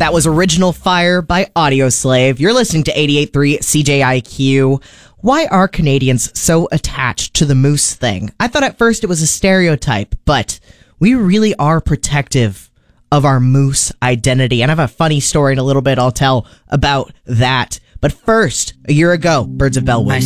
That was Original Fire by Audioslave. You're listening to 88.3 CJIQ. Why are Canadians so attached to the moose thing? I thought at first it was a stereotype, but we really are protective of our moose identity. And I have a funny story in a little bit I'll tell about that. But first, a year ago, Birds of Bellwood.